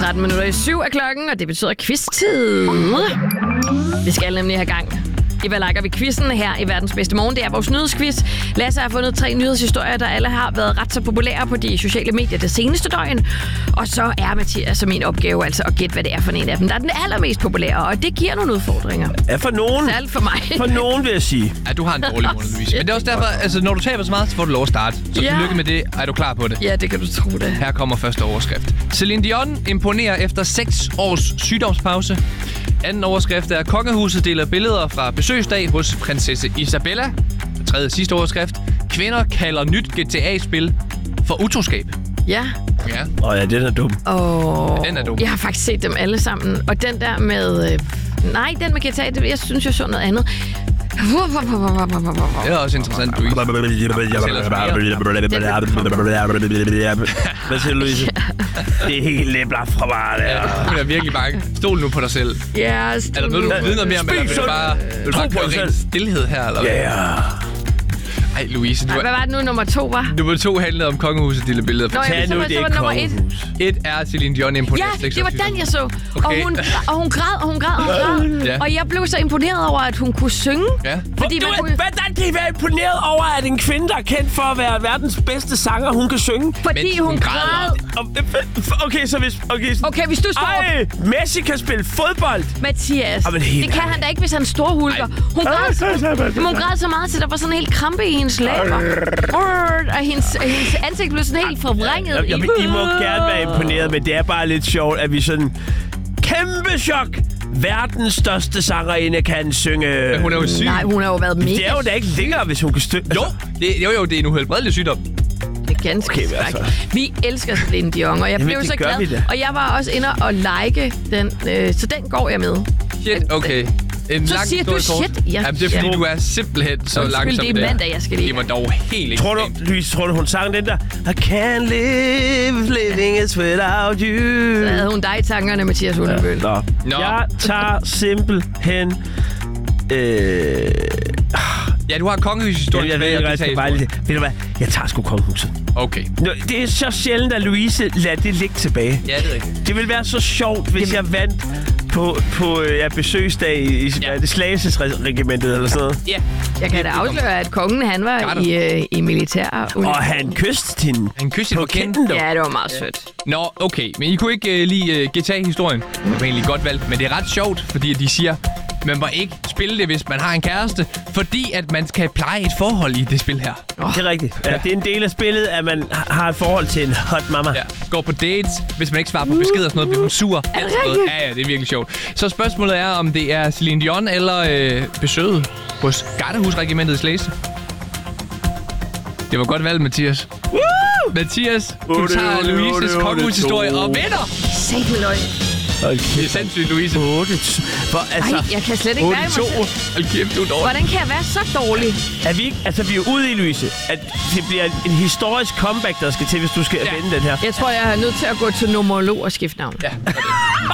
7 er klokken, og det betyder quiz-tid. Vi skal nemlig have gang i hvad lakker vi quizzen her i Verdens Bedste Morgen. Det er vores nyhedsquiz. Lasse har fundet 3 nyhedshistorier, der alle har været ret så populære på de sociale medier det seneste døgn. Og så er Mathias min opgave altså at gætte, hvad det er for en af dem, der er den allermest populære. Og det giver nogle udfordringer. Ja, for nogen. Særligt for mig. For nogen vil jeg sige. Ja, du har en dårlig morgen, Louise. Men det er også derfor, altså når du taber så meget, så får du lov at starte. Så tillykke med det. Er du klar på det? Ja, det kan du tro det. Her kommer første overskrift. Celine Dion imponerer efter 6 års sygdomspause. Anden overskrift er, kongehuset deler billeder fra besøgsdag hos prinsesse Isabella. Tredje sidste overskrift. Kvinder kalder nyt GTA-spil for utroskab. Ja. Ja. Ja, den er dum. Den er dum. Jeg har faktisk set dem alle sammen. Og den der med... nej, den med GTA, jeg synes, jeg så noget andet. Det er også interessant, Louise. Hvad siger du, Louise? Det er helt lidt blaf fra mig, der. Du er virkelig bange. Stol nu på dig selv. Ja, Er der noget, du ved noget mere om, eller vil du bare køre ren stillhed her, eller hvad? Ja. Ej, Louise, hvad var det nu, nummer 2 var? Nummer 2 handlede om kongehuset, deler billeder fra. Nå, så var nummer 1. 1 er Celine Dion imponeret. Ja, det var den, jeg så. Okay. Og hun græd. Ja. Og jeg blev så imponeret over, at hun kunne synge. Ja. Fordi Hvordan kan I være imponeret over, at en kvinde, der er kendt for at være verdens bedste sanger, hun kan synge? Fordi hun græd. Okay, så hvis... Okay, hvis du står op. Messi kan spille fodbold. Mathias, det kan han da ikke, hvis han storhulker. Hun græd så meget, så der var sådan en helt krampe i hendes læber. Og hendes ansigt blev sådan helt forvrænget. I må gerne være imponeret, men det er bare lidt sjovt, at vi sådan... Kæmpe chok! Verdens største sangerinde kan synge... Men hun er jo syg. Nej, hun har jo været mega... Det er jo da ikke længere, hvis hun kan synge... Jo, det er en uhelbredelig sygdom. Det er ganske skrækkeligt. Vi elsker Celine Dion, og jeg blev så glad. Og jeg var også inde og like den, så den går jeg med. Shit, okay. En så lang siger du shit. Jamen, det er fordi, du er simpelthen så langsom. Det er mandag, jeg skal lige. Det var dog helt ikke. Tror du, hun sang den der? I can't live, living is without you. Så havde hun dig i tankerne, Mathias Hundebøl. Nå. Jeg tager simpelthen... Ja, du har kongehushistorien. Jeg ved du hvad? Jeg tager sgu kongehuset. Okay. Det er så sjældent, at Louise lader det ligge tilbage. Ja, det er rigtigt. Det ville være så sjovt, hvis jeg vandt på besøgsdag i Slagelsesregimentet eller sådan noget. Ja. Jeg kan da afsløre, at kongen, han var i militær. Og han kyssede hende. Han kyssede på kinden. Ja, det var meget sødt. Nå, okay. Men I kunne ikke lide GTA-historien. Det var egentlig godt valgt. Men det er ret sjovt, fordi de siger... Man må ikke spille det, hvis man har en kæreste, fordi at man skal pleje et forhold i det spil her. Det er rigtigt. Ja, det er en del af spillet, at man har et forhold til en hot mama. Ja. Går på dates, hvis man ikke svarer på beskeder og sådan noget, bliver hun sur. Ja, det er virkelig sjovt. Så spørgsmålet er, om det er Celine Dion eller besøget hos Gardehusregimentet i Slagelse. Det var godt valgt, Mathias. Mathias, du tager Louises kongehushistorie og vinder! Sækkeløg. Det er sindssygt, Louise. 8. Nej, jeg kan slet ikke være i mig selv. Hold kæft, du er dårlig. Hvordan kan jeg være så dårlig? Er vi ikke... Altså, vi er ude i, Louise, at det bliver en historisk comeback, der skal til, hvis du skal vinde den her. Jeg tror, jeg er nødt til at gå til numerolog og skifte navn. Ja,